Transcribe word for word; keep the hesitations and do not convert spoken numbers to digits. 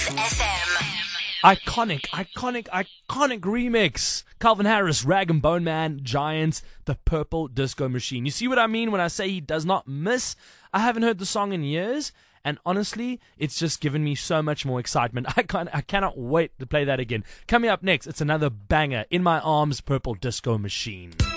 Live F M. Iconic, iconic, iconic remix. Calvin Harris, Rag and Bone Man, Giants, The Purple Disco Machine. You see what I mean when I say he does not miss? I haven't heard the song in years, and honestly, it's just given me so much more excitement. I can't, I cannot wait to play that again. Coming up next, it's another banger. In My Arms, Purple Disco Machine.